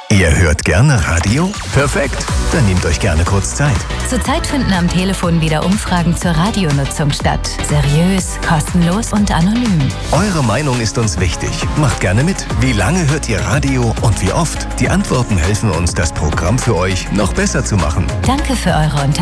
Ihr hört gerne Radio? Perfekt, dann nehmt euch gerne kurz Zeit. Zurzeit finden am Telefon wieder Umfragen zur Radionutzung statt. Seriös, kostenlos und anonym. Eure Meinung ist uns wichtig. Macht gerne mit. Wie lange hört ihr Radio und wie oft? Die Antworten helfen uns, das Programm für euch noch besser zu machen. Danke für eure Unterstützung.